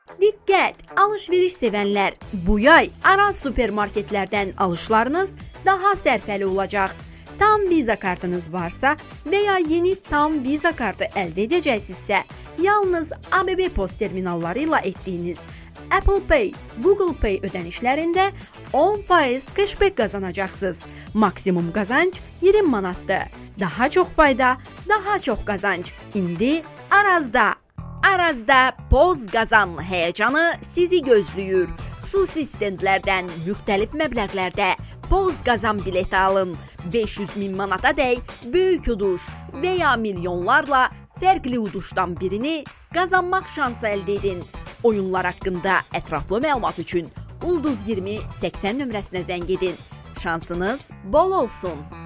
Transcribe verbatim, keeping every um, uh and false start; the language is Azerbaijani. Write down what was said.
Diqqət! Alış-veriş sevənlər, bu yay Araz supermarketlərdən alışlarınız daha sərfəli olacaq. Tam Visa kartınız varsa və ya yeni Tam Visa kartı əldə edəcəksinizsə, yalnız A B B post terminalları ilə etdiyiniz Apple Pay, Google Pay ödənişlərində on faiz cashback qazanacaqsınız. Maksimum qazanc iyirmi manatdır. Daha çox fayda, daha çox qazanc. İndi Arazda. Arazda Poz Qazan həyəcanı sizi gözləyir. Xüsusi stendlərdən müxtəlif məbləğlərdə Poz Qazan bileti alın. beş yüz min manata dək böyük uduş və ya milyonlarla fərqli uduşdan birini qazanmaq şansı əldə edin. Oyunlar haqqında ətraflı məlumat üçün Ulduz iyirmi səksən nömrəsinə zəng edin. Şansınız bol olsun.